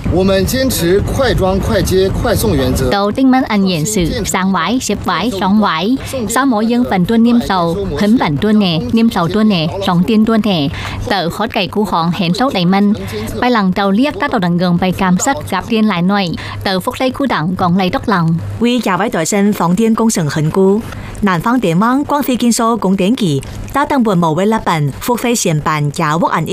我们坚持快裝快接快送原則。 到丁蚊按演示3位、10位、2位，稍某應phần tuân niêm sầu, hình phần tuân nè, niêm sầu tuân nè, sòng tiên tuân nè. Tờ khót cày cú hòn hẹn sốt đầy mình. Bài lần tàu liếc các tàu đằng gần bài cảm sách gặp tiên lại nói. Tờ phúc lấy cú đặng còn lấy đốc lòng. Vì nhà位代身放電工程很高，南方電網光飛建數供電機，打等半無位立品，付費先辦家屋按